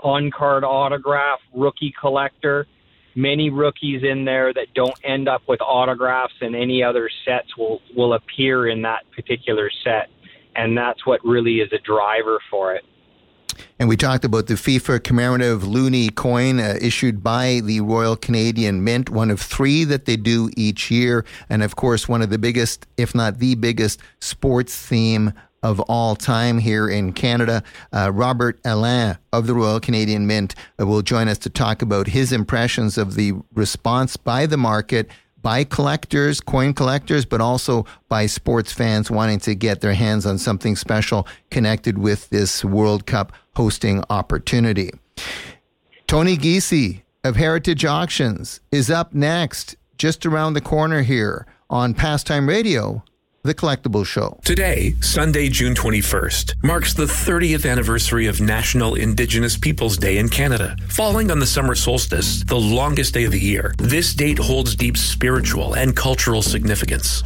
on-card autograph rookie collector. Many rookies in there that don't end up with autographs in any other sets will appear in that particular set. And that's what really is a driver for it. And we talked about the FIFA commemorative Loonie coin issued by the Royal Canadian Mint, one of 3 that they do each year. And of course, one of the biggest, if not the biggest, sports theme of all time here in Canada. Robert Alain of the Royal Canadian Mint will join us to talk about his impressions of the response by the market, by collectors, coin collectors, but also by sports fans wanting to get their hands on something special connected with this World Cup hosting opportunity. Tony Giese of Heritage Auctions is up next, just around the corner here on Pastime Radio, The Collectible Show. Today, Sunday, June 21st, marks the 30th anniversary of National Indigenous Peoples Day in Canada. Falling on the summer solstice, the longest day of the year, this date holds deep spiritual and cultural significance.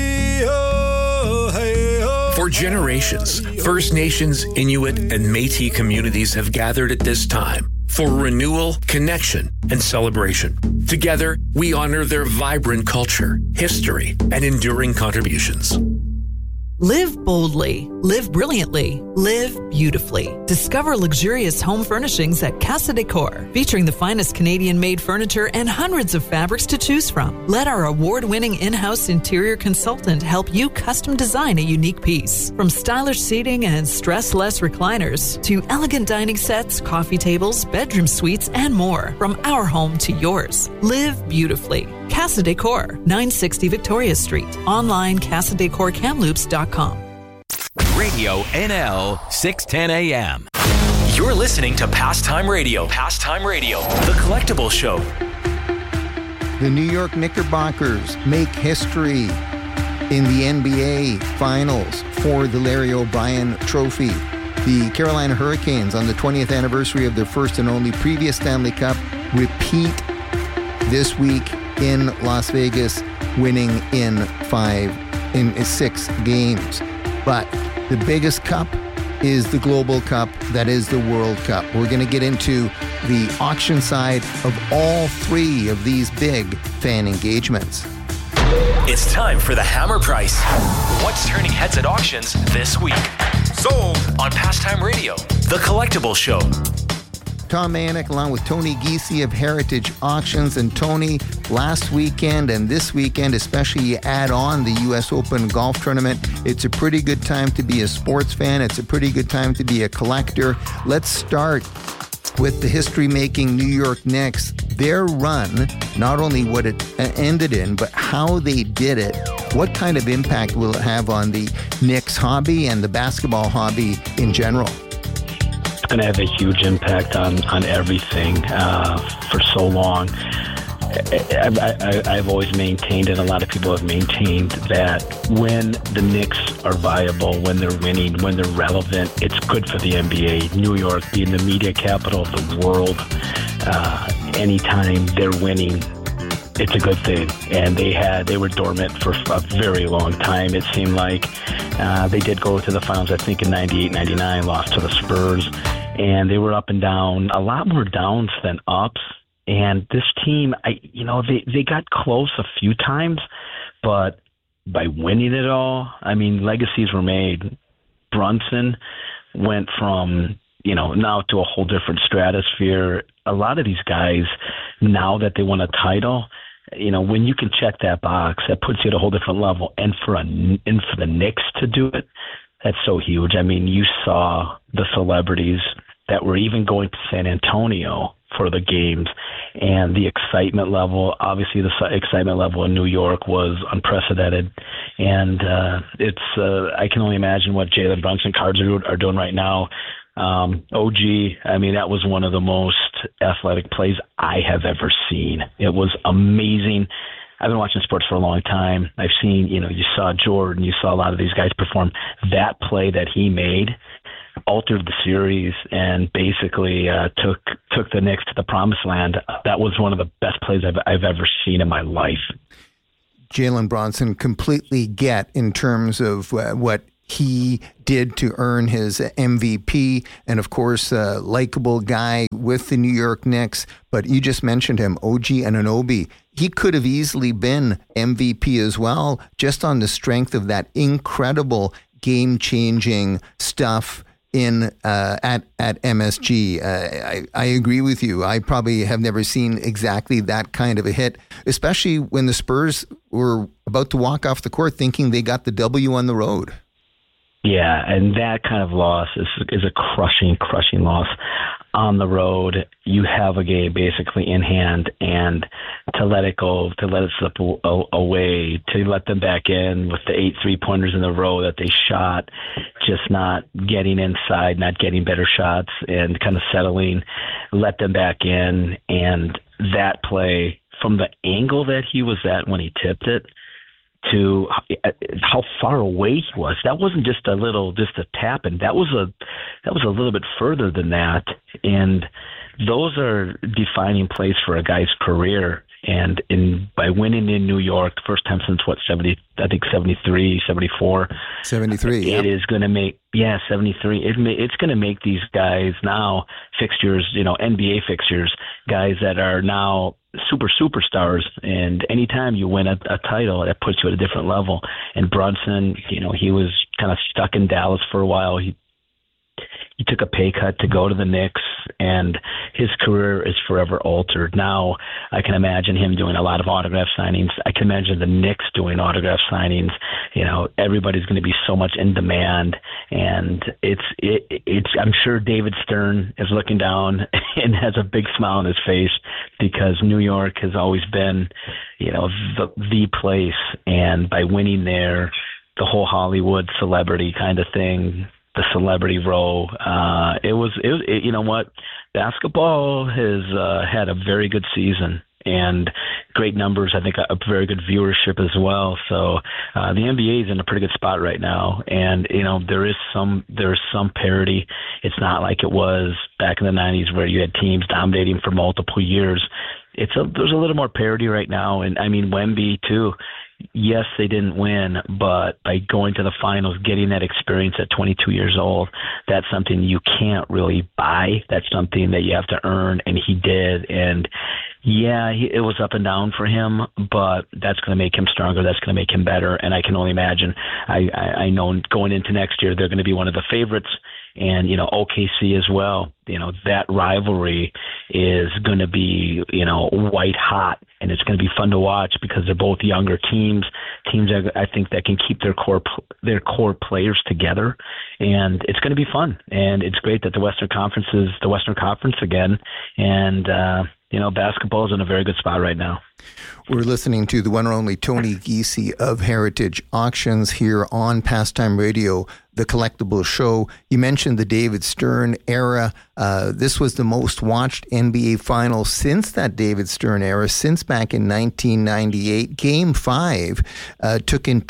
For generations, First Nations, Inuit, and Métis communities have gathered at this time for renewal, connection, and celebration. Together, we honor their vibrant culture, history, and enduring contributions. Live boldly, live brilliantly, live beautifully. Discover luxurious home furnishings at Casa Decor, featuring the finest Canadian-made furniture and hundreds of fabrics to choose from. Let our award-winning in-house interior consultant help you custom design a unique piece. From stylish seating and stress-less recliners to elegant dining sets, coffee tables, bedroom suites, and more. From our home to yours. Live beautifully. Casa Decor, 960 Victoria Street. Online, casadecorkamloops.com. Radio NL 610 AM. You're listening to Pastime Radio. Pastime Radio, The Collectible Show. The New York Knickerbockers make history in the NBA Finals for the Larry O'Brien Trophy. The Carolina Hurricanes, on the 20th anniversary of their first and only previous Stanley Cup, repeat this week in Las Vegas, winning in 6 games. But the biggest cup is the Global Cup, that is the World Cup. We're going to get into the auction side of all 3 of these big fan engagements. It's time for the Hammer Price. What's turning heads at auctions this week? Sold on Pastime Radio, The Collectible Show. Tom Mayonek along with Tony Giese of Heritage Auctions. And Tony, last weekend and this weekend, especially you add on the U.S. Open golf tournament, it's a pretty good time to be a sports fan. It's a pretty good time to be a collector. Let's start with the history-making New York Knicks. Their run, not only what it ended in, but how they did it. What kind of impact will it have on the Knicks hobby and the basketball hobby in general? Going to have a huge impact on everything for so long. I've always maintained, and a lot of people have maintained, that when the Knicks are viable, when they're winning, when they're relevant, it's good for the NBA. New York being the media capital of the world, anytime they're winning, it's a good thing. And they were dormant for a very long time. It seemed like they did go to the finals, I think, in 98, 99, lost to the Spurs. And they were up and down, a lot more downs than ups. And this team, they got close a few times, but by winning it all, I mean, legacies were made. Brunson went from, now to a whole different stratosphere. A lot of these guys, now that they won a title, when you can check that box, that puts you at a whole different level. And for the Knicks to do it, that's so huge. I mean, you saw the celebrities that were even going to San Antonio for the games, and the excitement level, obviously the excitement level in New York was unprecedented. And I can only imagine what Jalen Brunson cards are doing right now. OG, I mean, that was one of the most athletic plays I have ever seen. It was amazing. I've been watching sports for a long time. I've seen, you saw Jordan, you saw a lot of these guys perform. That play that he made altered the series and basically took the Knicks to the promised land. That was one of the best plays I've ever seen in my life. Jalen Brunson completely get in terms of what he did to earn his MVP, and of course, a likable guy with the New York Knicks. But you just mentioned him, OG Anunoby. He could have easily been MVP as well, just on the strength of that incredible game-changing stuff in at MSG. I agree with you. I probably have never seen exactly that kind of a hit, especially when the Spurs were about to walk off the court thinking they got the W on the road. Yeah, and that kind of loss is a crushing loss. On the road, you have a game basically in hand, and to let it go, to let it slip away, to let them back in with the 8 3-pointers in a row that they shot, just not getting inside, not getting better shots, and kind of settling, let them back in. And that play, from the angle that he was at when he tipped it, to how far away he was. That wasn't just a tap, and that was a little bit further than that. And those are defining plays for a guy's career. And by winning in New York, first time since 73, 74. 73, It is going to make, 73. It's going to make these guys now fixtures, NBA fixtures, guys that are now superstars. And anytime you win a title, that puts you at a different level. And Brunson, he was kind of stuck in Dallas for a while. He took a pay cut to go to the Knicks, and his career is forever altered. Now I can imagine him doing a lot of autograph signings. I can imagine the Knicks doing autograph signings. Everybody's going to be so much in demand, and it's. I'm sure David Stern is looking down and has a big smile on his face, because New York has always been, the place, and by winning there, the whole Hollywood celebrity kind of thing, the celebrity row. You know what? Basketball has had a very good season and great numbers. I think a very good viewership as well. So the NBA is in a pretty good spot right now, and there is some parity. It's not like it was back in the 90s where you had teams dominating for multiple years. There's a little more parity right now, and I mean Wemby too. Yes, they didn't win, but by going to the finals, getting that experience at 22 years old, that's something you can't really buy. That's something that you have to earn, and he did. And it was up and down for him, but that's going to make him stronger. That's going to make him better. And I can only imagine, I know going into next year, they're going to be one of the favorites. And, OKC as well, that rivalry is going to be, white hot, and it's going to be fun to watch because they're both younger teams that I think that can keep their core players together, and it's going to be fun. And it's great that the Western Conference is the Western Conference again. And, basketball is in a very good spot right now. We're listening to the one and only Tony Giese of Heritage Auctions here on Pastime Radio, the Collectible Show. You mentioned the David Stern era. This was the most watched NBA final since that David Stern era, since back in 1998. Game 5 took in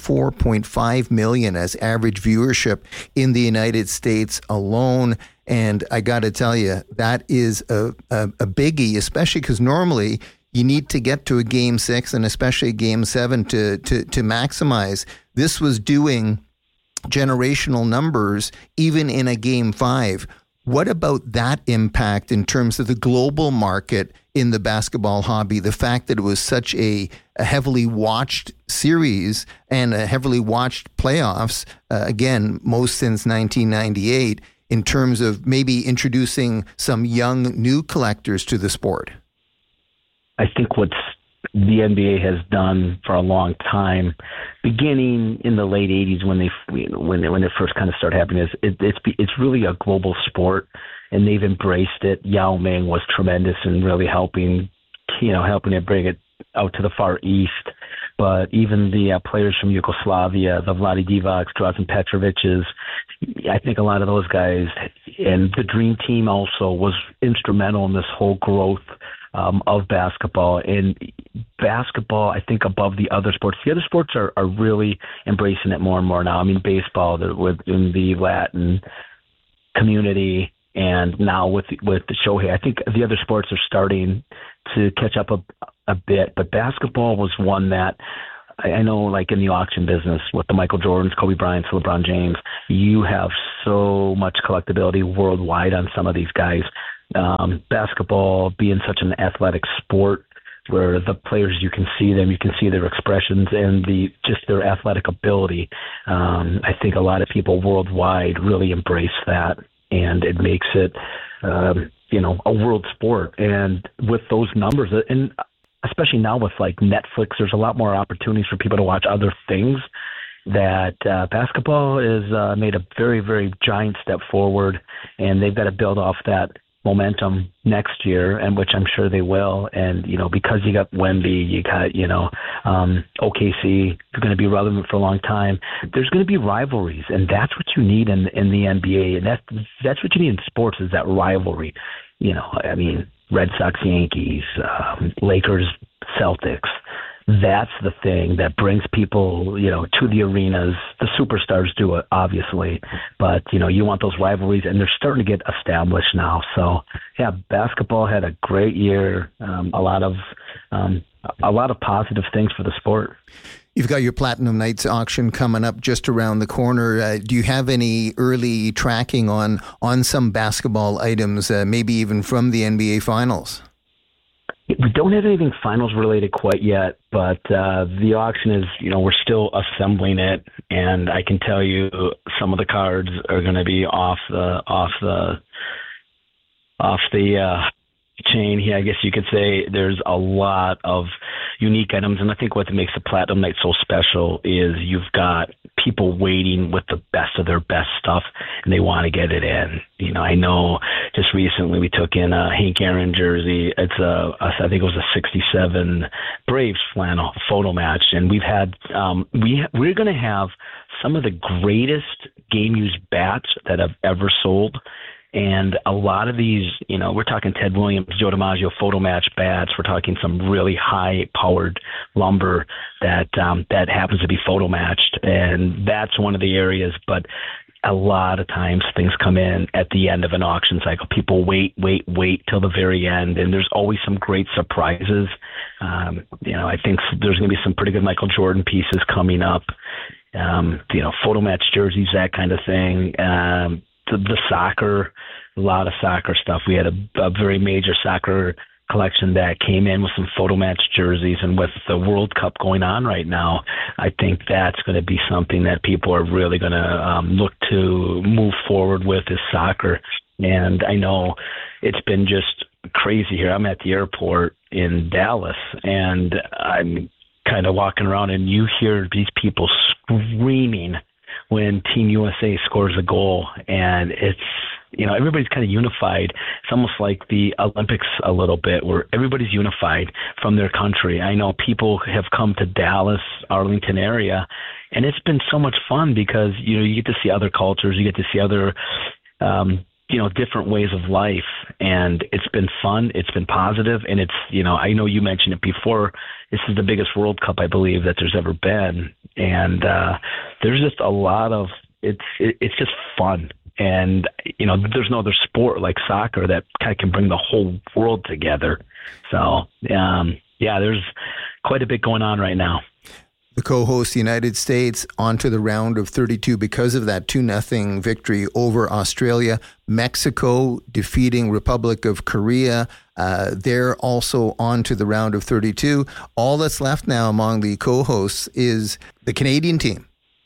24.5 million as average viewership in the United States alone. And I got to tell you, that is a biggie, especially because normally you need to get to a Game 6 and especially Game 7 to maximize. This was doing generational numbers even in a Game 5. What about that impact in terms of the global market in the basketball hobby? The fact that it was such a heavily watched series and a heavily watched playoffs, again, most since 1998, in terms of maybe introducing some young new collectors to the sport? I think what the NBA has done for a long time, beginning in the late 80s when they first kind of started happening, is it's really a global sport, and they've embraced it. Yao Ming was tremendous in really helping it bring it out to the Far East. But even the players from Yugoslavia, the Vlade Divac, Drazen Petrovic's, I think a lot of those guys, and the Dream Team also was instrumental in this whole growth of basketball. And basketball, I think, above the other sports. The other sports are really embracing it more and more now. I mean, baseball in the Latin community, and now with the Shohei, I think the other sports are starting to catch up a bit. But basketball was one that I know, like in the auction business with the Michael Jordans, Kobe Bryants, LeBron James, you have so much collectability worldwide on some of these guys. Basketball being such an athletic sport, where the players, you can see them, you can see their expressions and just their athletic ability. I think a lot of people worldwide really embrace that, and it makes it, a world sport. And with those numbers, and especially now with like Netflix, there's a lot more opportunities for people to watch other things. That basketball is made a very, very giant step forward, and they've got to build off that momentum next year, and which I'm sure they will. And because you got Wemby, you got OKC, they're going to be relevant for a long time. There's going to be rivalries, and that's what you need in the NBA, and that's what you need in sports, is that rivalry. Red Sox, Yankees, Lakers, Celtics. That's the thing that brings people, to the arenas. The superstars do it, obviously, but you want those rivalries, and they're starting to get established now. So, yeah, basketball had a great year. A lot of positive things for the sport. You've got your Platinum Nights auction coming up just around the corner. Do you have any early tracking on some basketball items, maybe even from the NBA Finals? We don't have anything finals related quite yet, but the auction is, we're still assembling it, and I can tell you some of the cards are going to be off the chain here, I guess you could say. There's a lot of unique items, and I think what makes the Platinum Night so special is you've got people waiting with the best of their best stuff, and they want to get it in. I know just recently we took in a Hank Aaron jersey. It's I think it was a 67 Braves flannel photo match, and we've had we're going to have some of the greatest game used bats that have ever sold. And a lot of these, we're talking Ted Williams, Joe DiMaggio photo match bats. We're talking some really high-powered lumber that happens to be photo matched, and that's one of the areas. But a lot of times things come in at the end of an auction cycle. People wait till the very end, and there's always some great surprises. I think there's going to be some pretty good Michael Jordan pieces coming up. Photo match jerseys, that kind of thing. The soccer, a lot of soccer stuff. We had a very major soccer collection that came in with some photo match jerseys, and with the World Cup going on right now, I think that's going to be something that people are really going to look to move forward with, is soccer. And I know it's been just crazy here. I'm at the airport in Dallas, and I'm kind of walking around, and you hear these people screaming when Team USA scores a goal, and it's, everybody's kind of unified. It's almost like the Olympics a little bit, where everybody's unified from their country. I know people have come to Dallas, Arlington area, and it's been so much fun because, you get to see other cultures, you get to see other, different ways of life, and it's been fun, it's been positive, and it's, I know you mentioned it before, this is the biggest World Cup, I believe, that there's ever been, and there's just a lot of, it's just fun, and, there's no other sport like soccer that kind of can bring the whole world together, so, there's quite a bit going on right now. The co-host, the United States, onto the round of 32 because of that 2-0 victory over Australia. Mexico defeating Republic of Korea. They're also on to the round of 32. All that's left now among the co-hosts is the Canadian team.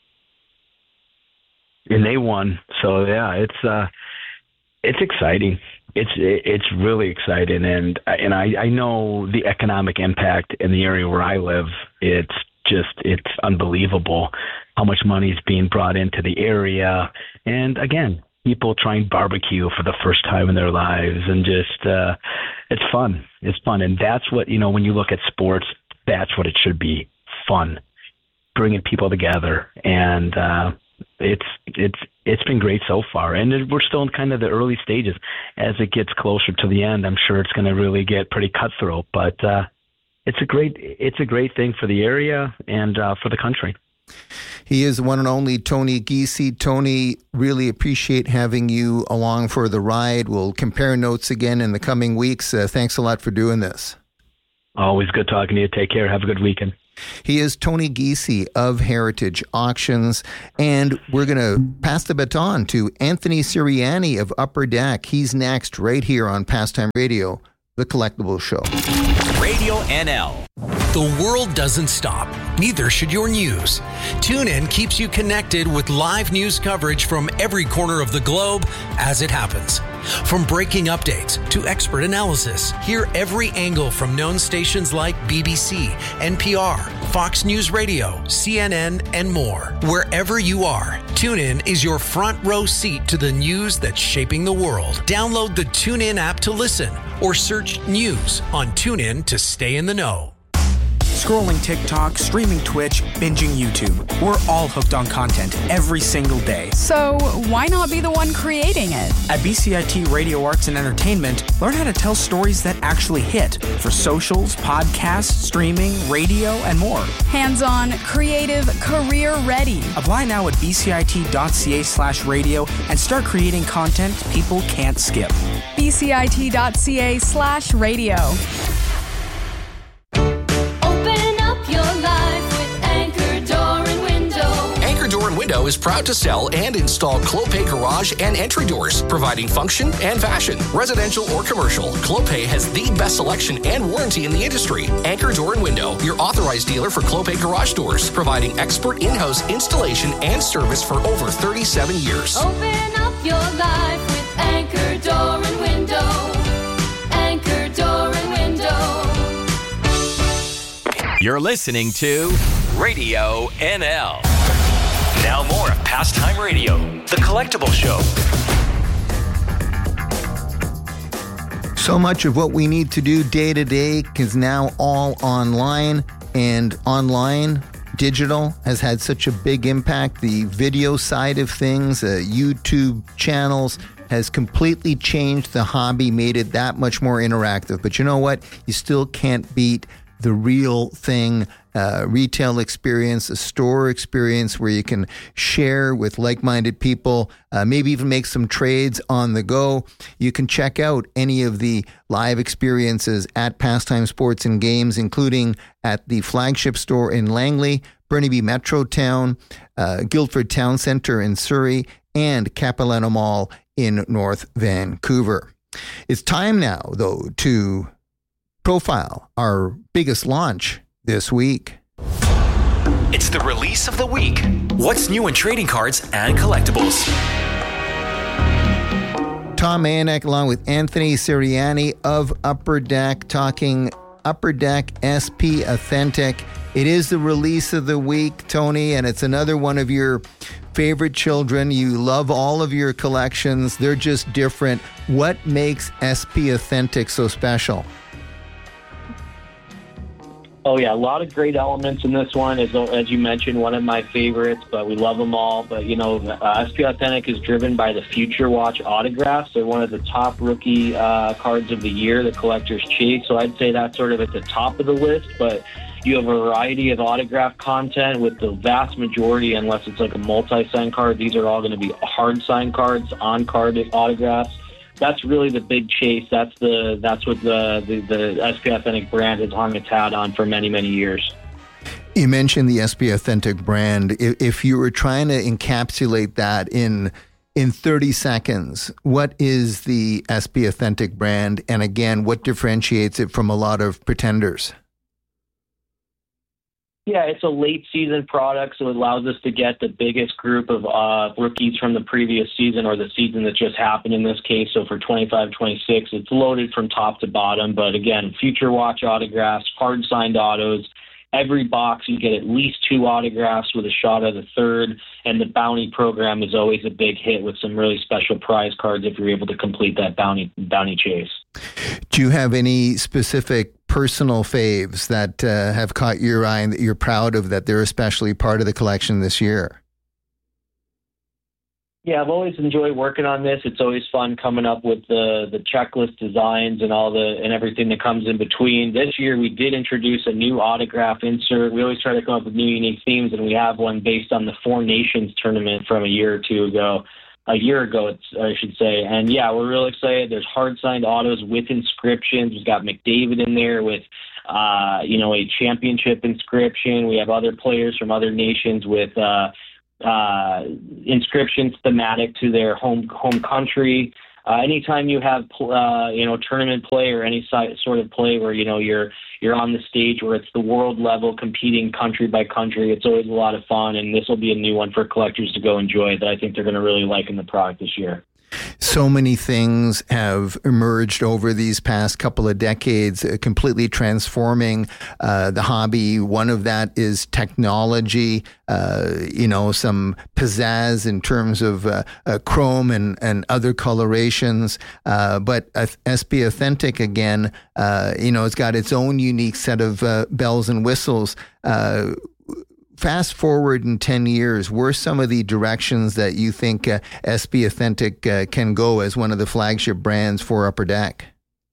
And they won. So, yeah, it's exciting. It's really exciting. And I know the economic impact in the area where I live. It's unbelievable how much money is being brought into the area. And again, people trying barbecue for the first time in their lives, and just, it's fun. It's fun. And that's what, when you look at sports, that's what it should be. Fun, bringing people together. And, it's been great so far. And we're still in kind of the early stages. As it gets closer to the end, I'm sure it's going to really get pretty cutthroat, but, it's a great thing for the area and for the country. He is one and only Tony Giese. Tony, really appreciate having you along for the ride. We'll compare notes again in the coming weeks. Thanks a lot for doing this. Always good talking to you. Take care. Have a good weekend. He is Tony Giese of Heritage Auctions, and we're going to pass the baton to Anthony Sirianni of Upper Deck. He's next right here on Pastime Radio, the Collectibles Show. Radio NL. The world doesn't stop. Neither should your news. TuneIn keeps you connected with live news coverage from every corner of the globe as it happens. From breaking updates to expert analysis, hear every angle from known stations like BBC, NPR, Fox News Radio, CNN, and more. Wherever you are, TuneIn is your front row seat to the news that's shaping the world. Download the TuneIn app to listen or search news on TuneIn to stay in the know. Scrolling TikTok, streaming Twitch, binging YouTube. We're all hooked on content every single day. So why not be the one creating it? At BCIT Radio Arts and Entertainment, learn how to tell stories that actually hit for socials, podcasts, streaming, radio, and more. Hands-on, creative, career-ready. Apply now at bcit.ca/radio and start creating content people can't skip. bcit.ca/radio. Window is proud to sell and install Clopay garage and entry doors, providing function and fashion. Residential or commercial, Clopay has the best selection and warranty in the industry. Anchor Door and Window, your authorized dealer for Clopay garage doors, providing expert in-house installation and service for over 37 years. Open up your life with Anchor Door and Window. Anchor Door and Window. You're listening to Radio NL. Now more of Pastime Radio, the Collectible Show. So much of what we need to do day to day is now all online, and online, digital, has had such a big impact. The video side of things, YouTube channels, has completely changed the hobby, made it that much more interactive. But you know what? You still can't beat the real thing, retail experience, a store experience where you can share with like-minded people, maybe even make some trades on the go. You can check out any of the live experiences at Pastime Sports and Games, including at the flagship store in Langley, Burnaby Metrotown, Guildford Town Centre in Surrey, and Capilano Mall in North Vancouver. It's time now, though, to profile our biggest launch this week. It's the release of the week. What's new in trading cards and collectibles? Tom Mayanek along with Anthony Sirianni of Upper Deck, talking Upper Deck SP Authentic. It is the release of the week, Tony, and it's another one of your favorite children. You love all of your collections. They're just different. What makes SP Authentic so special? Oh, yeah, a lot of great elements in this one. As you mentioned, one of my favorites, but we love them all. But, you know, SP Authentic is driven by the Future Watch autographs. They're one of the top rookie cards of the year, the collector's chase. So I'd say that's sort of at the top of the list. But you have a variety of autograph content with the vast majority, unless it's like a multi-sign card, these are all going to be hard sign cards, on-card autographs. That's really the big chase. That's what the SP Authentic brand has hung its hat on for many, many years. You mentioned the SP Authentic brand. If you were trying to encapsulate that in 30 seconds, what is the SP Authentic brand? And again, what differentiates it from a lot of pretenders? Yeah, it's a late season product, so it allows us to get the biggest group of rookies from the previous season, or the season that just happened in this case. So for 25-26, it's loaded from top to bottom. But again, Future Watch autographs, hard signed autos. Every box you get at least 2 autographs with a shot at the third, and the bounty program is always a big hit with some really special prize cards if you're able to complete that bounty chase. Do you have any specific personal faves that have caught your eye and that you're proud of, that they're especially part of the collection this year? Yeah, I've always enjoyed working on this. It's always fun coming up with the checklist designs and everything that comes in between. This year, we did introduce a new autograph insert. We always try to come up with new, unique themes, and we have one based on the Four Nations tournament from a year ago, I should say. And yeah, we're real excited. There's hard signed autos with inscriptions. We've got McDavid in there with a championship inscription. We have other players from other nations with inscriptions thematic to their home country. Anytime you have tournament play or any sort of play where you're on the stage where it's the world level competing country by country, it's always a lot of fun, and this will be a new one for collectors to go enjoy that I think they're going to really like in the product this year. So many things have emerged over these past couple of decades, completely transforming the hobby. One of that is technology, some pizzazz in terms of chrome and other colorations. But SP Authentic, again, it's got its own unique set of bells and whistles. Fast forward in 10 years, where some of the directions that you think SP Authentic can go as one of the flagship brands for Upper Deck?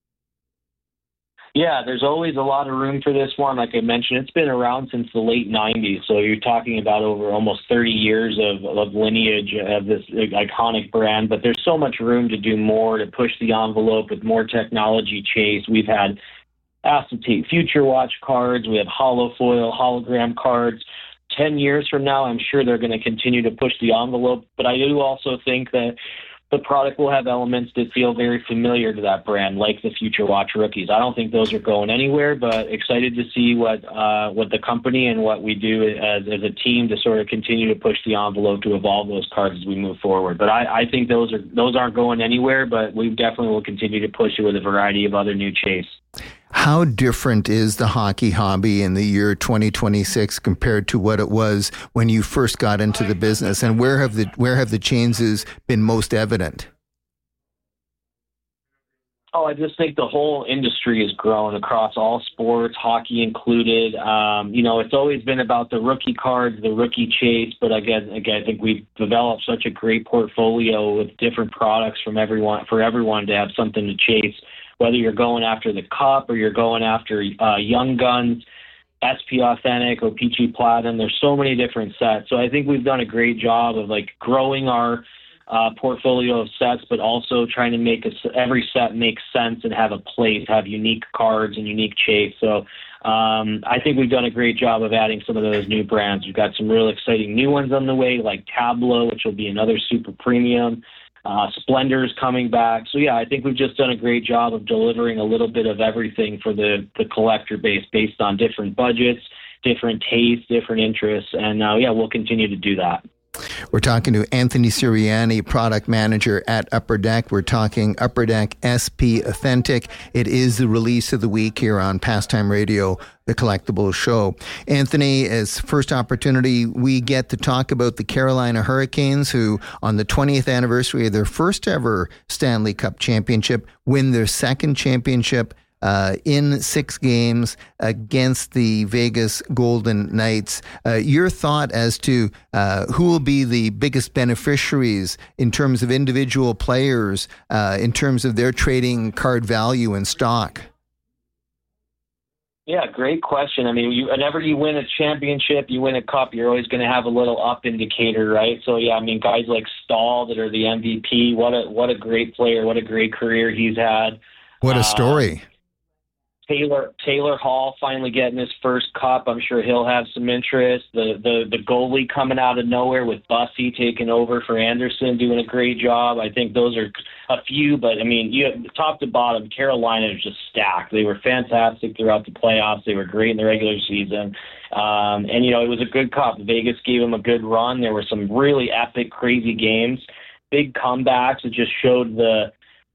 Yeah, there's always a lot of room for this one. Like I mentioned, it's been around since the late 90s, so you're talking about over almost 30 years of lineage of this iconic brand, but there's so much room to do more, to push the envelope with more technology chase. We've had acetate Future Watch cards, we have holofoil, hologram cards. 10 years from now, I'm sure they're going to continue to push the envelope, but I do also think that the product will have elements that feel very familiar to that brand, like the Future Watch rookies. I don't think those are going anywhere, but excited to see what the company and what we do as a team to sort of continue to push the envelope to evolve those cards as we move forward. But I think those aren't going anywhere, but we definitely will continue to push it with a variety of other new chase. How different is the hockey hobby in the year 2026 compared to what it was when you first got into the business, and where have the changes been most evident? Oh, I just think the whole industry has grown across all sports, hockey included. It's always been about the rookie cards, the rookie chase, but again, I think we've developed such a great portfolio with different products for everyone to have something to chase. Whether you're going after the Cup or you're going after Young Guns, SP Authentic, or O-Pee-Chee Platinum, there's so many different sets. So I think we've done a great job of growing our portfolio of sets, but also trying to make every set make sense and have a place, have unique cards and unique chase. So I think we've done a great job of adding some of those new brands. We've got some real exciting new ones on the way, like Tableau, which will be another super premium. Splendor's coming back. So yeah, I think we've just done a great job of delivering a little bit of everything for the collector base based on different budgets, different tastes, different interests. And we'll continue to do that. We're talking to Anthony Siriani, product manager at Upper Deck. We're talking Upper Deck SP Authentic. It is the release of the week here on Pastime Radio, the collectibles show. Anthony, as first opportunity, we get to talk about the Carolina Hurricanes, who on the 20th anniversary of their first ever Stanley Cup championship, win their second championship in 6 games against the Vegas Golden Knights. Your thought as to who will be the biggest beneficiaries in terms of individual players, in terms of their trading card value and stock? Yeah, great question. I mean, whenever you win a championship, you win a cup, you're always going to have a little up indicator, right? So, yeah, I mean, guys like Stahl that are the MVP, what a great player, what a great career he's had. What a story. Taylor Hall finally getting his first cup. I'm sure he'll have some interest. The goalie coming out of nowhere with Bussy taking over for Anderson, doing a great job. I think those are a few, but I mean, top to bottom, Carolina is just stacked. They were fantastic throughout the playoffs. They were great in the regular season. And it was a good cup. Vegas gave them a good run. There were some really epic, crazy games, big comebacks. It just showed the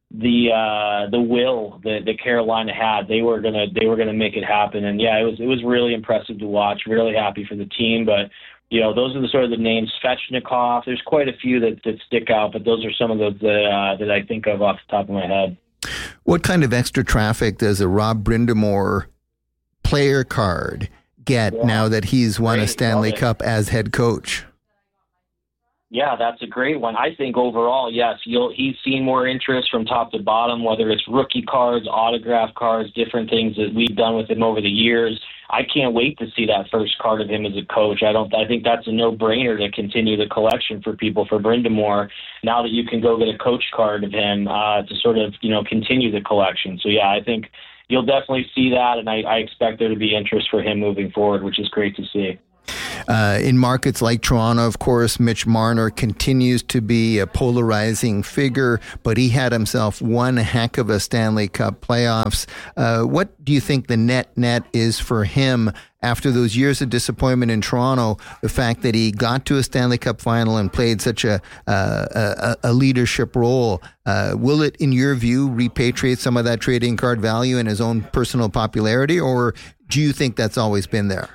will that Carolina had. They were gonna make it happen, and yeah, it was really impressive to watch. Really happy for the team, but those are the sort of the names. Svechnikov. There's quite a few that stick out, but those are some of those that I think of off the top of my head. What kind of extra traffic does a Rob Brind'Amour player card get now that he's won a Stanley Cup as head coach? Yeah, that's a great one. I think overall, yes, he's seen more interest from top to bottom, whether it's rookie cards, autograph cards, different things that we've done with him over the years. I can't wait to see that first card of him as a coach. I think that's a no-brainer to continue the collection for people for Brind'Amour. Now that you can go get a coach card of him to sort of continue the collection. So yeah, I think you'll definitely see that, and I expect there to be interest for him moving forward, which is great to see. In markets like Toronto, of course, Mitch Marner continues to be a polarizing figure, but he had himself one heck of a Stanley Cup playoffs. What do you think the net is for him after those years of disappointment in Toronto? The fact that he got to a Stanley Cup final and played such a leadership role, will it, in your view, repatriate some of that trading card value and his own personal popularity, or do you think that's always been there?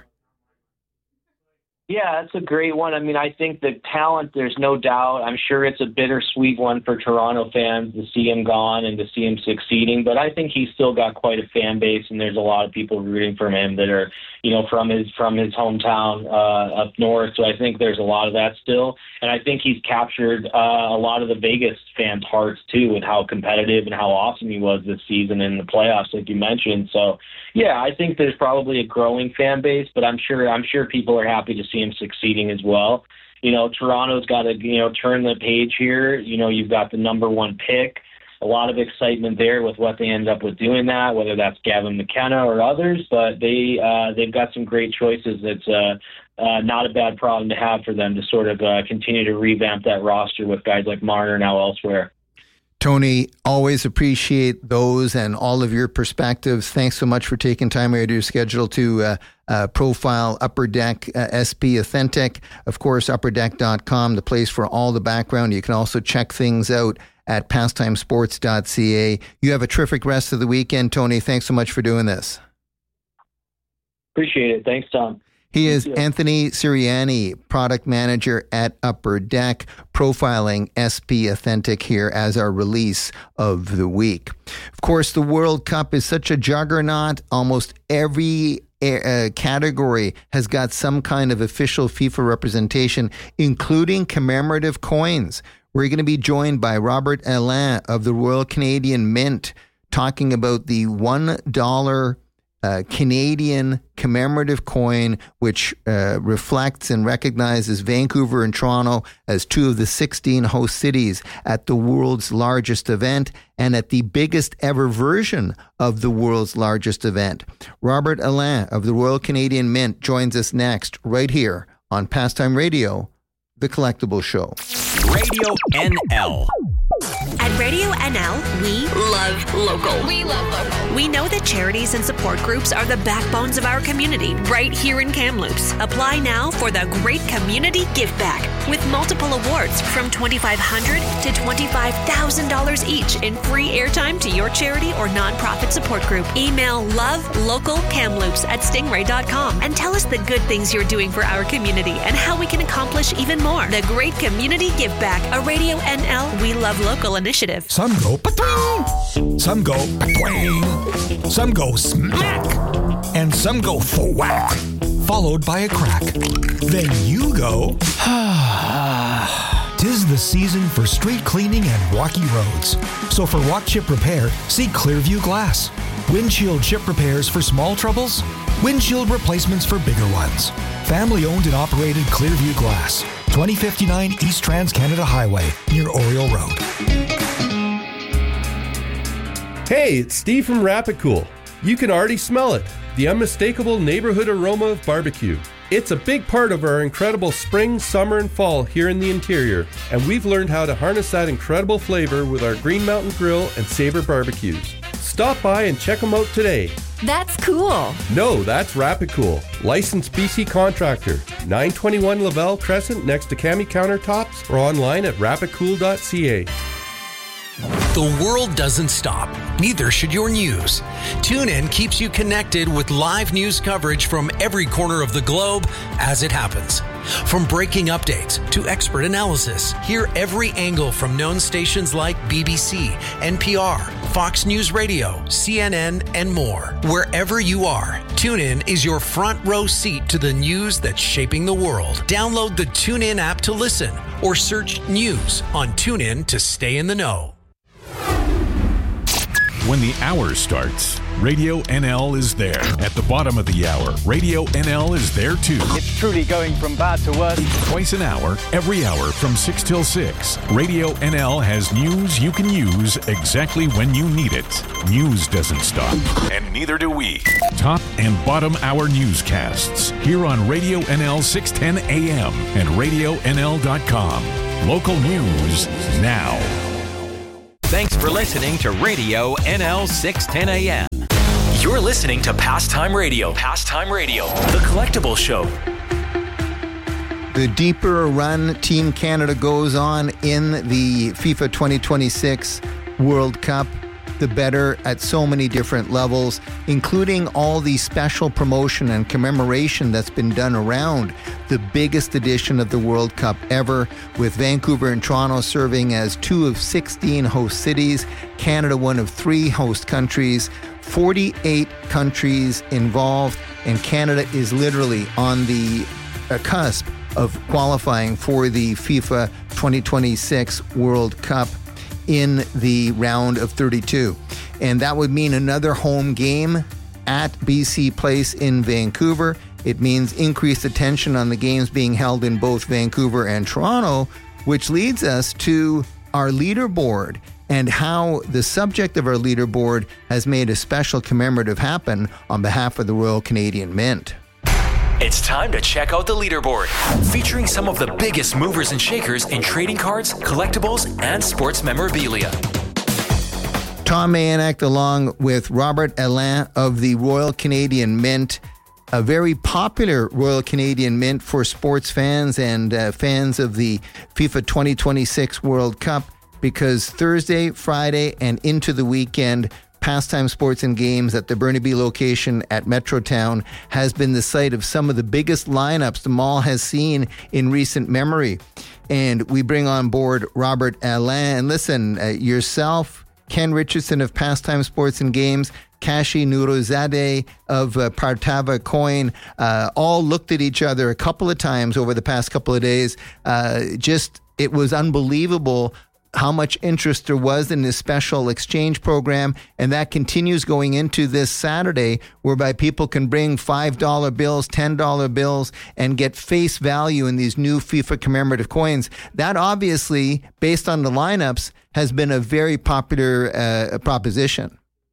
Yeah, that's a great one. I mean, I think the talent, there's no doubt. I'm sure it's a bittersweet one for Toronto fans to see him gone and to see him succeeding, but I think he's still got quite a fan base, and there's a lot of people rooting for him that are, from his hometown up north. So I think there's a lot of that still, and I think he's captured a lot of the Vegas fans' hearts too, with how competitive and how awesome he was this season in the playoffs, like you mentioned. So yeah, I think there's probably a growing fan base, but I'm sure people are happy to see him succeeding as well. Toronto's got to, turn the page here. You've got the number one pick. A lot of excitement there with what they end up with doing that, whether that's Gavin McKenna or others, but they've got some great choices. That's not a bad problem to have for them to sort of continue to revamp that roster with guys like Marner now elsewhere. Tony, always appreciate those and all of your perspectives. Thanks so much for taking time out of your schedule to profile Upper Deck SP Authentic. Of course, upperdeck.com, the place for all the background. You can also check things out at pastimesports.ca. You have a terrific rest of the weekend, Tony. Thanks so much for doing this. Appreciate it. Thanks, Tom. He is Anthony Sirianni, product manager at Upper Deck, profiling SP Authentic here as our release of the week. Of course, the World Cup is such a juggernaut. Almost every category has got some kind of official FIFA representation, including commemorative coins. We're going to be joined by Robert Alain of the Royal Canadian Mint, talking about the $1 Canadian commemorative coin, which reflects and recognizes Vancouver and Toronto as two of the 16 host cities at the world's largest event and at the biggest ever version of the world's largest event. Robert Alain of the Royal Canadian Mint joins us next, right here on Pastime Radio, The Collectible Show. Radio NL. At Radio NL, we love local. We love local. We know that charities and support groups are the backbones of our community right here in Kamloops. Apply now for the Great Community Give Back with multiple awards from $2,500 to $25,000 each in free airtime to your charity or nonprofit support group. Email lovelocalkamloops@stingray.com and tell us the good things you're doing for our community and how we can accomplish even more. The Great Community Give Back, a Radio NL We Love Local initiative. Some go patwing, some go patwang, some go smack, and some go thwack, followed by a crack. Then you go, tis the season for street cleaning and walkie roads. So for walk chip repair, see Clearview Glass. Windshield chip repairs for small troubles, windshield replacements for bigger ones. Family owned and operated Clearview Glass, 2059 East Trans-Canada Highway, near Oriole Road. Hey, it's Steve from Rapid Cool. You can already smell it, the unmistakable neighborhood aroma of barbecue. It's a big part of our incredible spring, summer, and fall here in the interior, and we've learned how to harness that incredible flavor with our Green Mountain Grill and Sabre barbecues. Stop by and check them out today. That's cool. No, that's Rapid Cool. Licensed BC contractor. 921 Lavelle Crescent next to Cami Countertops or online at rapidcool.ca. The world doesn't stop. Neither should your news. TuneIn keeps you connected with live news coverage from every corner of the globe as it happens. From breaking updates to expert analysis, hear every angle from known stations like BBC, NPR, Fox News Radio, CNN, and more. Wherever you are, TuneIn is your front row seat to the news that's shaping the world. Download the TuneIn app to listen or search news on TuneIn to stay in the know. When the hour starts, Radio NL is there. At the bottom of the hour, Radio NL is there too. It's truly going from bad to worse. Twice an hour, every hour from 6 till 6. Radio NL has news you can use exactly when you need it. News doesn't stop, and neither do we. Top and bottom hour newscasts here on Radio NL 610 AM and RadioNL.com. Local news now. Thanks for listening to Radio NL 610 AM. You're listening to Pastime Radio. Pastime Radio, the collectible show. The deeper a run Team Canada goes on in the FIFA 2026 World Cup, the better at so many different levels, including all the special promotion and commemoration that's been done around the biggest edition of the World Cup ever, with Vancouver and Toronto serving as 2 of 16 host cities, Canada 1 of 3 host countries, 48 countries involved, and Canada is literally on the cusp of qualifying for the FIFA 2026 World Cup in the round of 32. And that would mean another home game at BC Place in Vancouver. It means increased attention on the games being held in both Vancouver and Toronto, which leads us to our leaderboard and how the subject of our leaderboard has made a special commemorative happen on behalf of the Royal Canadian Mint. It's time to check out the leaderboard, featuring some of the biggest movers and shakers in trading cards, collectibles, and sports memorabilia. Tom Mayanek along with Robert Alain of the Royal Canadian Mint, a very popular Royal Canadian Mint for sports fans and fans of the FIFA 2026 World Cup, because Thursday, Friday, and into the weekend, Pastime Sports and Games at the Burnaby location at Metrotown has been the site of some of the biggest lineups the mall has seen in recent memory. And we bring on board Robert Alain. And listen, yourself, Ken Richardson of Pastime Sports and Games, Kashi Nurozadeh of Partava Coin, all looked at each other a couple of times over the past couple of days. It was unbelievable how much interest there was in this special exchange program, and that continues going into this Saturday, whereby people can bring $5 bills, $10 bills, and get face value in these new FIFA commemorative coins. That obviously, based on the lineups, has been a very popular proposition.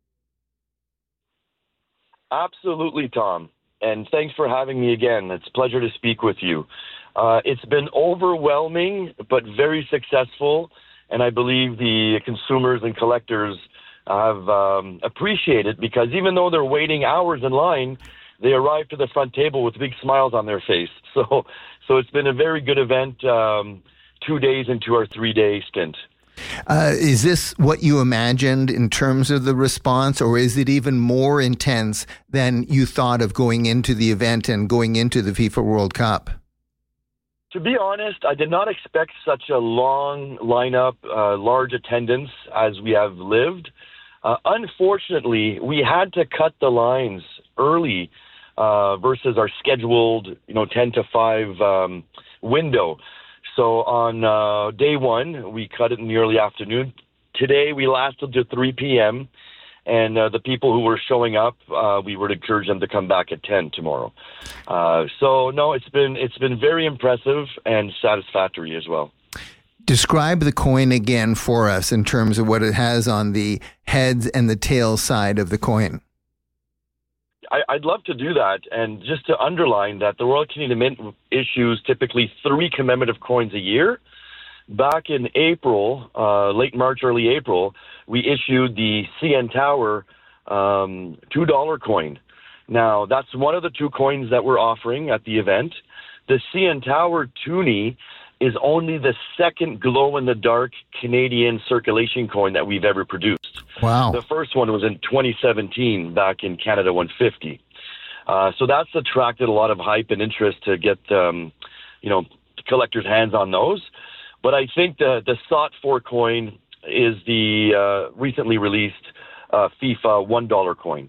Absolutely, Tom. And thanks for having me again. It's a pleasure to speak with you. It's been overwhelming, but very successful. And I believe the consumers and collectors have appreciated, because even though they're waiting hours in line, they arrive to the front table with big smiles on their face. So it's been a very good event 2 days into our 3-day stint. Is this what you imagined in terms of the response, or is it even more intense than you thought of going into the event and going into the FIFA World Cup? To be honest, I did not expect such a long lineup, large attendance as we have lived. Unfortunately, we had to cut the lines early versus our scheduled, 10 to 5 window. So on day one, we cut it in the early afternoon. Today, we lasted to 3 p.m., and the people who were showing up, we would encourage them to come back at 10 tomorrow. So no, it's been very impressive and satisfactory as well. Describe the coin again for us in terms of what it has on the heads and the tail side of the coin. I'd love to do that, and just to underline that the Royal Canadian Mint issues typically 3 commemorative coins a year. Back in April, late March, early April, we issued the CN Tower $2 coin. Now, that's one of the 2 coins that we're offering at the event. The CN Tower Toonie is only the second glow-in-the-dark Canadian circulation coin that we've ever produced. Wow. The first one was in 2017 back in Canada 150. So that's attracted a lot of hype and interest to get, collectors' hands on those. But I think the sought-for coin is the recently released FIFA $1 coin.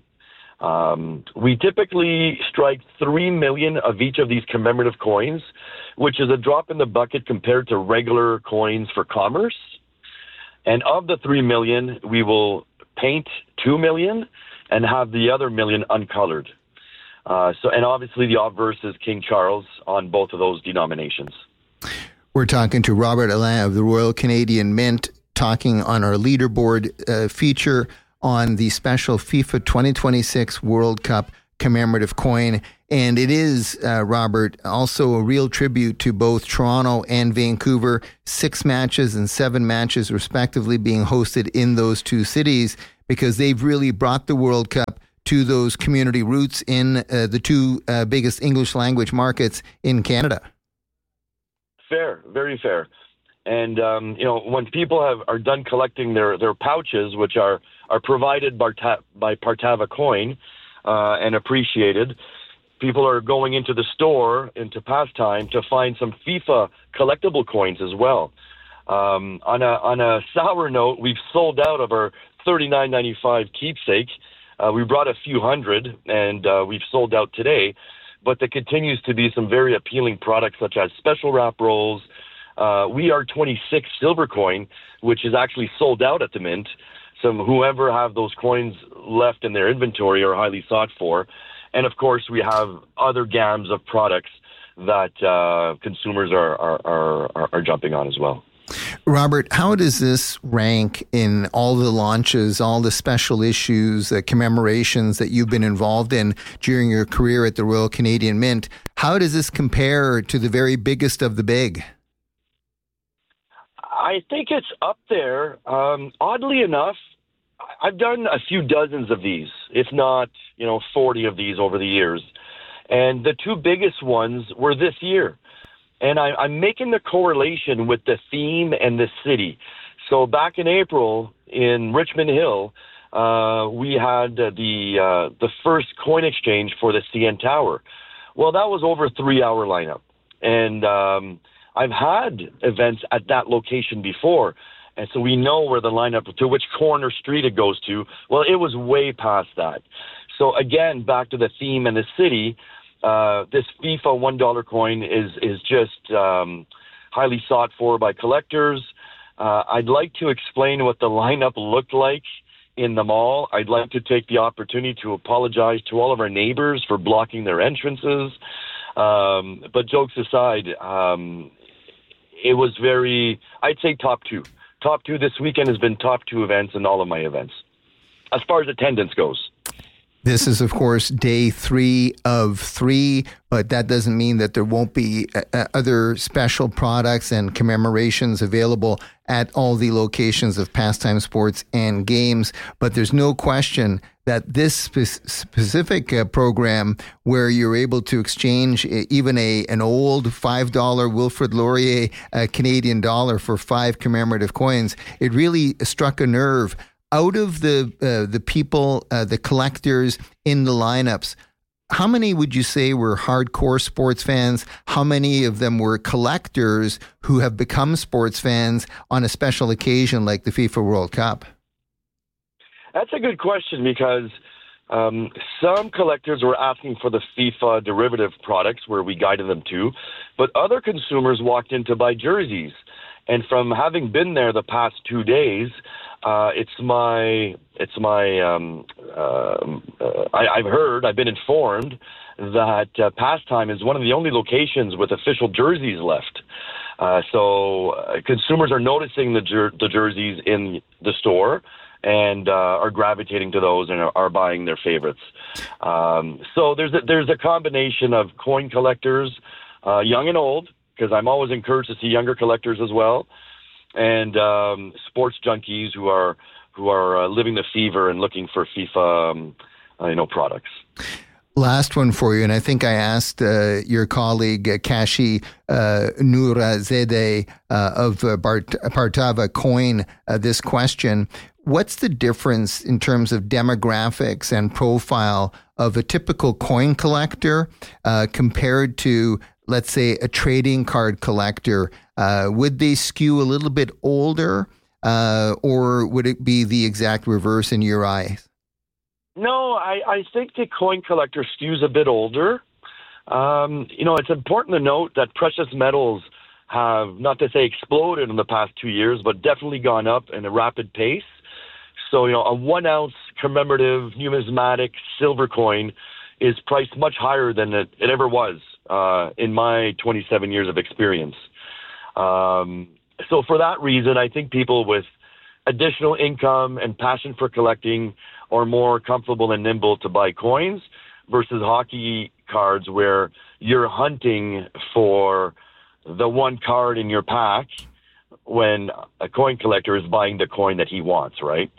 We typically strike 3 million of each of these commemorative coins, which is a drop in the bucket compared to regular coins for commerce. And of the 3 million, we will paint 2 million and have the other 1 million uncolored. And obviously the obverse is King Charles on both of those denominations. We're talking to Robert Alain of the Royal Canadian Mint, talking on our leaderboard feature on the special FIFA 2026 World Cup commemorative coin. And it is, Robert, also a real tribute to both Toronto and Vancouver, 6 matches and 7 matches respectively being hosted in those two cities, because they've really brought the World Cup to those community roots in the two biggest English language markets in Canada. Fair, very fair. And, when people are done collecting their pouches, which are provided by Partava Coin and appreciated, people are going into the store, into Pastime, to find some FIFA collectible coins as well. On a sour note, we've sold out of our $39.95 keepsake. We brought a few hundred, and we've sold out today. But there continues to be some very appealing products, such as special wrap rolls. We are 26 silver coin, which is actually sold out at the Mint. Whoever have those coins left in their inventory are highly sought for. And of course, we have other gams of products that consumers are jumping on as well. Robert, how does this rank in all the launches, all the special issues, commemorations that you've been involved in during your career at the Royal Canadian Mint? How does this compare to the very biggest of the big? I think it's up there. Oddly enough, I've done a few dozens of these, if not, 40 of these over the years. And the two biggest ones were this year. And I'm making the correlation with the theme and the city. So back in April in Richmond Hill, we had the first coin exchange for the CN Tower. Well, that was over a 3-hour lineup. And I've had events at that location before. And so we know where the lineup, to which corner street it goes to. Well, it was way past that. So again, back to the theme and the city, this FIFA $1 coin is just highly sought for by collectors. I'd like to explain what the lineup looked like in the mall. I'd like to take the opportunity to apologize to all of our neighbors for blocking their entrances. But jokes aside, it was I'd say top two. Top two this weekend has been top 2 events in all of my events, as far as attendance goes. This is, of course, day 3 of 3, but that doesn't mean that there won't be other special products and commemorations available at all the locations of Pastime Sports and Games. But there's no question that this specific program, where you're able to exchange even an old $5 Wilfrid Laurier Canadian dollar for 5 commemorative coins, it really struck a nerve. Out of the people, the collectors in the lineups, how many would you say were hardcore sports fans? How many of them were collectors who have become sports fans on a special occasion like the FIFA World Cup? That's a good question, because some collectors were asking for the FIFA derivative products where we guided them to, but other consumers walked in to buy jerseys. And from having been there the past 2 days, I've been informed that Pastime is one of the only locations with official jerseys left. So consumers are noticing the jerseys in the store and are gravitating to those and are buying their favorites. So there's a combination of coin collectors, young and old, because I'm always encouraged to see younger collectors as well, and sports junkies who are living the fever and looking for FIFA, products. Last one for you, and I think I asked your colleague Kashi Nourazadeh of Partava Coin this question. What's the difference in terms of demographics and profile of a typical coin collector compared to, let's say, a trading card collector? Would they skew a little bit older, or would it be the exact reverse in your eyes? No, I think the coin collector skews a bit older. It's important to note that precious metals have, not to say exploded in the past 2 years, but definitely gone up in a rapid pace. So, a 1 ounce commemorative numismatic silver coin is priced much higher than it ever was in my 27 years of experience. So for that reason, I think people with additional income and passion for collecting are more comfortable and nimble to buy coins versus hockey cards where you're hunting for the one card in your pack when a coin collector is buying the coin that he wants, right?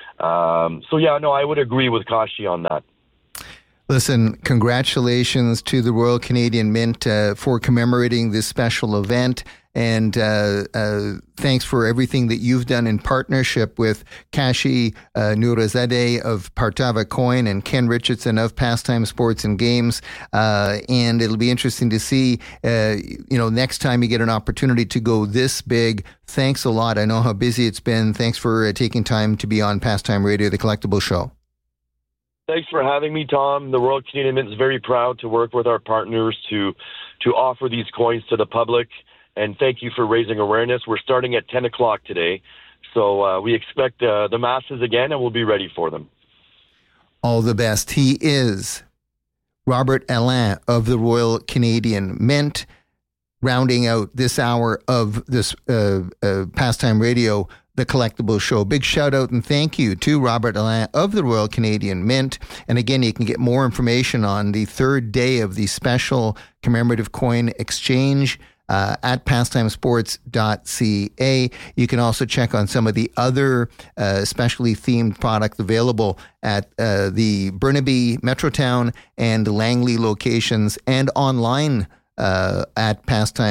I would agree with Kashi on that. Listen, congratulations to the Royal Canadian Mint for commemorating this special event. And thanks for everything that you've done in partnership with Kashi Nurazadeh of Partava Coin and Ken Richardson of Pastime Sports and Games. And it'll be interesting to see, next time you get an opportunity to go this big. Thanks a lot. I know how busy it's been. Thanks for taking time to be on Pastime Radio, the Collectible Show. Thanks for having me, Tom. The Royal Canadian Mint is very proud to work with our partners to offer these coins to the public. And thank you for raising awareness. We're starting at 10 o'clock today. So we expect the masses again, and we'll be ready for them. All the best. He is Robert Alain of the Royal Canadian Mint, rounding out this hour of this Pastime Radio, the Collectible Show. Big shout out and thank you to Robert Alain of the Royal Canadian Mint. And again, you can get more information on the third day of the special commemorative coin exchange at pastimesports.ca. You can also check on some of the other specially themed products available at the Burnaby, Metrotown, and Langley locations, and online at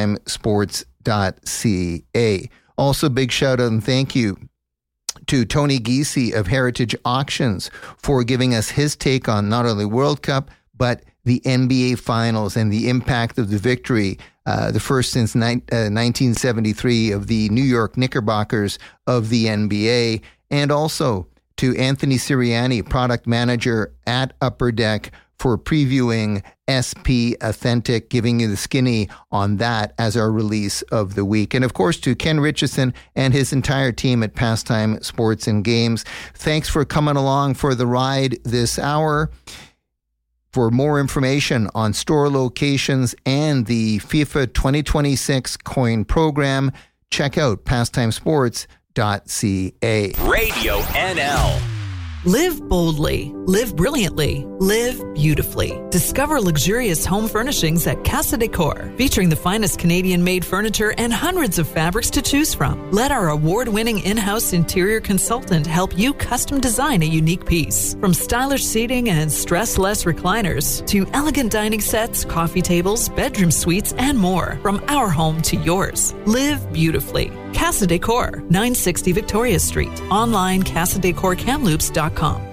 pastimesports.ca. Also, big shout out and thank you to Tony Giese of Heritage Auctions for giving us his take on not only World Cup, but the NBA Finals and the impact of the victory, the first since 1973 of the New York Knickerbockers of the NBA, and also to Anthony Sirianni, product manager at Upper Deck, for previewing SP Authentic, giving you the skinny on that as our release of the week. And of course, to Ken Richardson and his entire team at Pastime Sports and Games. Thanks for coming along for the ride this hour. For more information on store locations and the FIFA 2026 coin program, check out pastimesports.ca. Radio NL. Live boldly, live brilliantly, live beautifully. Discover luxurious home furnishings at Casa Decor, featuring the finest Canadian-made furniture and hundreds of fabrics to choose from. Let our award-winning in-house interior consultant help you custom design a unique piece. From stylish seating and stress-less recliners to elegant dining sets, coffee tables, bedroom suites, and more. From our home to yours. Live beautifully. Casa Decor, 960 Victoria Street. Online, CasaDecorCamloops.com.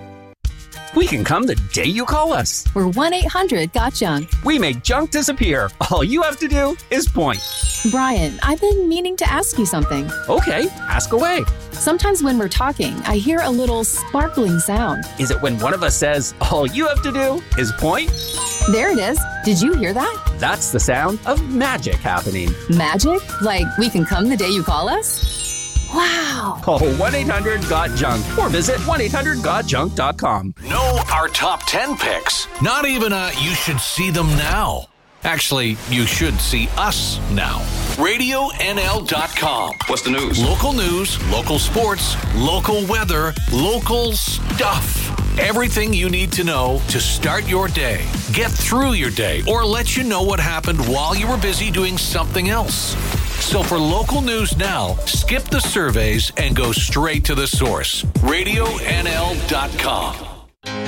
We can come the day you call us. We're 1-800-GOT-JUNK. We make junk disappear. All you have to do is point. Brian, I've been meaning to ask you something. Okay, ask away. Sometimes when we're talking, I hear a little sparkling sound. Is it when one of us says, all you have to do is point? There it is. Did you hear that? That's the sound of magic happening. Magic? Like we can come the day you call us? Wow. Call 1-800-GOT-JUNK or visit 1-800-GOT-JUNK.com. Know our top 10 picks. Not even you should see them now. Actually, you should see us now. RadioNL.com. What's the news? Local news, local sports, local weather, local stuff. Everything you need to know to start your day, get through your day, or let you know what happened while you were busy doing something else. So for local news now, skip the surveys and go straight to the source. RadioNL.com.